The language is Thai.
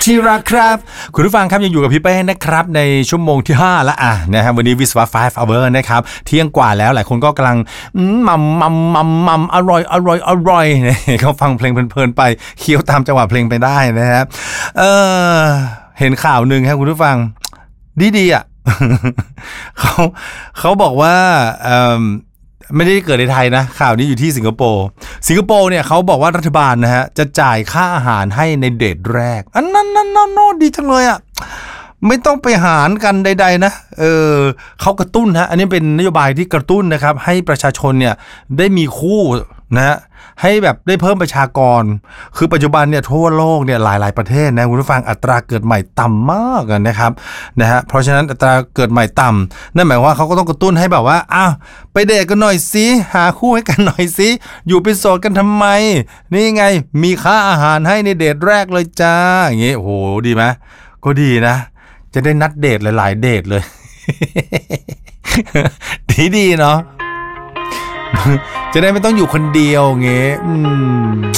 ที่รักครับคุณผู้ฟังครับยังอยู่กับพี่เป้นะครับในชั่วโมงที่5ละนะครับวันนี้วิศวะ5 hour นะครับเที่ยงกว่าแล้วหลายคนก็กำลังมัมอร่อยเขาฟังเพลงเพลินๆไปเคี้ยวตามจังหวะเพลงไปได้นะครับเห็นข่าวนึงครับคุณผู้ฟังดีอ่ะ เขาบอกว่าไม่ได้เกิดในไทยนะข่าวนี้อยู่ที่สิงคโปร์เนี่ยเขาบอกว่ารัฐบาลนะฮะจะจ่ายค่าอาหารให้ในเดทแรกอันนั้นดีจังเลยอ่ะไม่ต้องไปหารกันใดๆนะเขากระตุ้นฮะอันนี้เป็นนโยบายที่กระตุ้นนะครับให้ประชาชนเนี่ยได้มีคู่นะฮะให้แบบได้เพิ่มประชากรคือปัจจุบันเนี่ยทั่วโลกเนี่ยหลายประเทศนะคุณผู้ฟังอัตราเกิดใหม่ต่ำมากนะครับนะฮะเพราะฉะนั้นอัตราเกิดใหม่ต่ำนั่นหมายว่าเขาก็ต้องกระตุ้นให้แบบว่าอ้าวไปเดทกันหน่อยสิหาคู่ให้กันหน่อยสิอยู่เป็นโสดกันทำไมนี่ไงมีค่าอาหารให้ในเดทแรกเลยจ้าอย่างงี้โอ้โหดีไหมก็ดีนะจะได้นัดเดทหลายๆเดทเลย ดีเนาะ จะได้ไม่ต้องอยู่คนเดียวเงี้ย